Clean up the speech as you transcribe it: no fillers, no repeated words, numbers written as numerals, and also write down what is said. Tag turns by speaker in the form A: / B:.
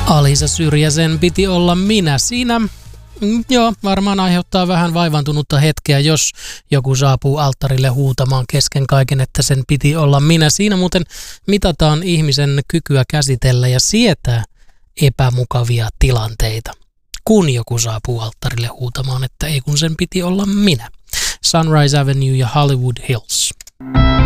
A: Alisa Syrjäsen piti olla minä. Siinä varmaan aiheuttaa vähän vaivaantunutta hetkeä, jos joku saapuu alttarille huutamaan kesken kaiken, että sen piti olla minä. Siinä muuten mitataan ihmisen kykyä käsitellä ja sietää epämukavia tilanteita, kun joku saapuu alttarille huutamaan, että ei kun sen piti olla minä. Sunrise Avenue ja Hollywood Hills.